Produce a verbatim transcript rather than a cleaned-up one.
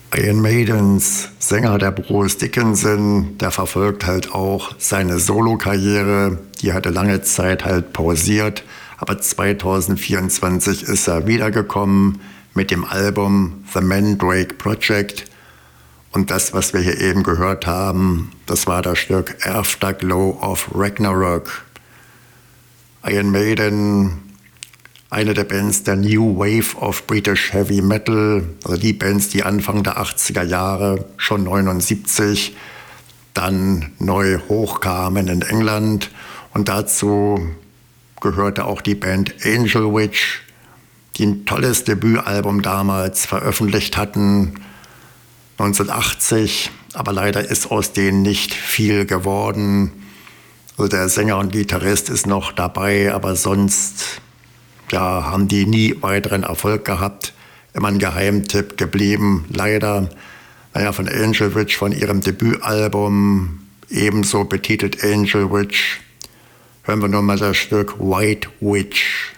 Iron Maidens Sänger, der Bruce Dickinson, der verfolgt halt auch seine Solokarriere. Die hatte lange Zeit halt pausiert, aber zwanzig vierundzwanzig ist er wiedergekommen mit dem Album The Mandrake Project. Und das, was wir hier eben gehört haben, das war das Stück Afterglow of Ragnarok. Iron Maiden, eine der Bands der New Wave of British Heavy Metal, also die Bands, die Anfang der achtziger Jahre, schon neunundsiebzig, dann neu hochkamen in England. Und dazu gehörte auch die Band Angel Witch, die ein tolles Debütalbum damals veröffentlicht hatten, neunzehnhundertachtzig, aber leider ist aus denen nicht viel geworden. Also der Sänger und Gitarrist ist noch dabei, aber sonst ja, haben die nie weiteren Erfolg gehabt. Immer ein Geheimtipp geblieben, leider. Naja, von Angel Witch, von ihrem Debütalbum, ebenso betitelt Angel Witch, hören wir nur mal das Stück White Witch.